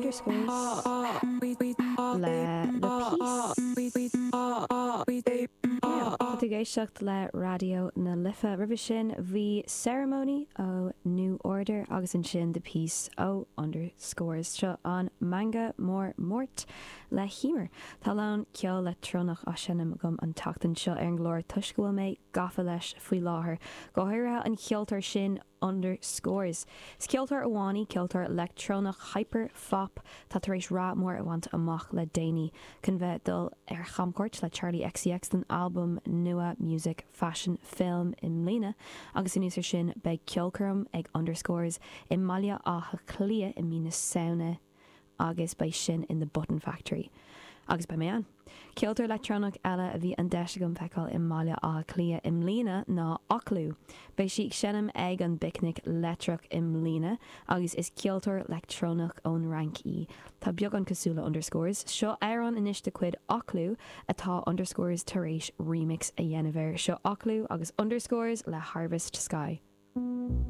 underscores le géisiocht le radio na lifa ribh sin bhí ceremony ó New Order agus an sin de piece ó underscores seo an manga mór mórt le hímar Tá lán ceol le tronach á sinnim gom an tatan seo ar an glóir tuisciúil méid gafa leis faoi láthair go háirithe an cheoltar sin underscores. Sceoltar amhánaí ceoltar electronach hyper fop tá tar éis rá mór a bhaint amach le déine chun bheith dul ar chamcóirt le Charlie XCX den album nua music fashion film in mlína agus in úsar sin beag ceolcarm ag underscores i maiile átha clia i mína saona agus bei sin in the Button Factory. Agus bei mé an. Ceoltar electronach eile a bhí an deise gom feicáil i maiile átha clia i mlína ná oclú. Bei si sinnam ag an picnic letrach i mlína agus is ceoltar electronach ón rank í. Tá beag an cosúla underscores seo éireann inis de cuid oclú atá underscores tar éis remix a dhéanamh seo oclú agus underscores le Harvest Sky.